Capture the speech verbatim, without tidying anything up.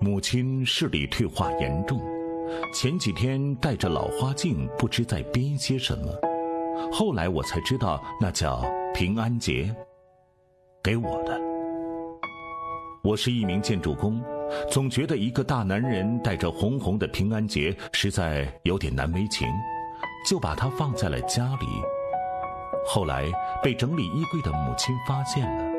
母亲视力退化严重，前几天戴着老花镜，不知在编些什么。后来我才知道，那叫平安结，给我的。我是一名建筑工，总觉得一个大男人带着红红的平安结实在有点难为情，就把它放在了家里。后来被整理衣柜的母亲发现了，